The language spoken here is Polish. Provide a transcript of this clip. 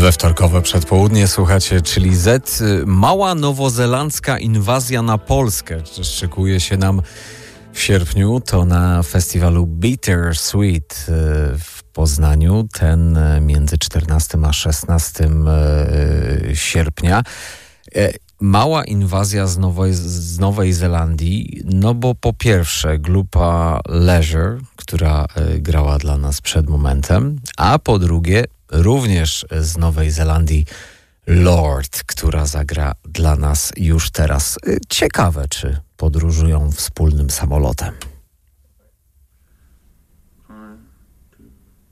We wtorkowe przedpołudnie słuchacie, czyli Z. Mała nowozelandzka inwazja na Polskę szykuje się nam w sierpniu. To na festiwalu Bittersweet w Poznaniu, ten między 14 a 16 sierpnia. Mała inwazja z Nowej Zelandii, no bo po pierwsze grupa Leisure, która grała dla nas przed momentem, a po drugie również z Nowej Zelandii Lorde, która zagra dla nas już teraz. Ciekawe, czy podróżują wspólnym samolotem.